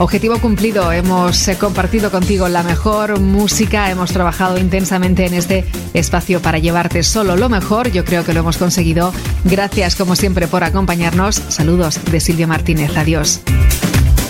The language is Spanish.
Objetivo cumplido, hemos compartido contigo la mejor música, hemos trabajado intensamente en este espacio para llevarte solo lo mejor. Yo creo que lo hemos conseguido. Gracias como siempre por acompañarnos. Saludos de Silvia Martínez. Adiós.